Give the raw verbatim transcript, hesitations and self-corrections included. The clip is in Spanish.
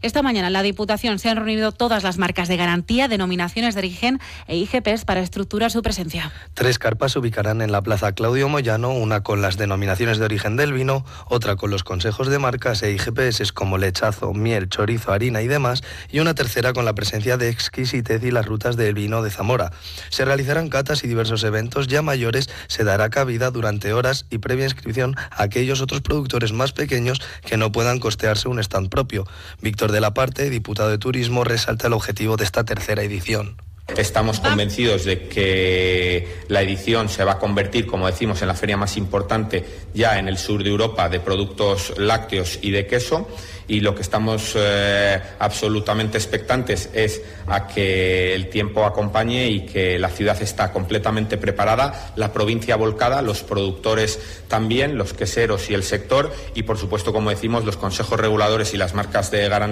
Esta mañana en la Diputación se han reunido todas las marcas de garantía, denominaciones de origen e I G Ps para estructurar su presencia. Tres carpas se ubicarán en la Plaza Claudio Moyano, una con las denominaciones de origen del vino, otra con los consejos de marcas e I G Ps como lechazo, miel, chorizo, harina y demás, y una tercera con la presencia de exquisitez y las rutas del vino de Zamora. Se realizarán catas y diversos eventos, ya mayores se dará cabida durante horas y previa inscripción a aquellos otros productores más pequeños que no puedan costearse un stand propio. Víctor de la Parte, diputado de Turismo, resalta el objetivo de esta tercera edición. Estamos convencidos de que la edición se va a convertir, como decimos, en la feria más importante ya en el sur de Europa de productos lácteos y de queso, y lo que estamos eh, absolutamente expectantes es a que el tiempo acompañe y que la ciudad está completamente preparada, la provincia volcada, los productores también, los queseros y el sector, y por supuesto, como decimos, los consejos reguladores y las marcas de garantía